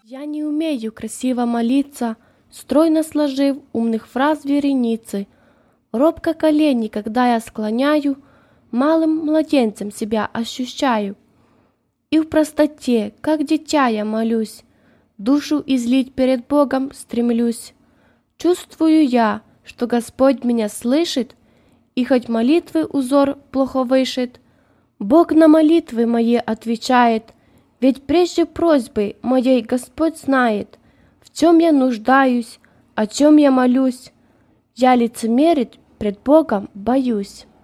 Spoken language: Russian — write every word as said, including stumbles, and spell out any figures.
Я не умею красиво молиться, стройно сложив умных фраз вереницы. Робко колени, когда я склоняю, малым младенцем себя ощущаю. И в простоте, как дитя, я молюсь, душу излить перед Богом стремлюсь. Чувствую я, что Господь меня слышит, и хоть молитвы узор плохо вышит, Бог на молитвы мои отвечает, ведь прежде просьбы моей Господь знает, в чем я нуждаюсь, о чем я молюсь. Я лицемерить пред Богом боюсь.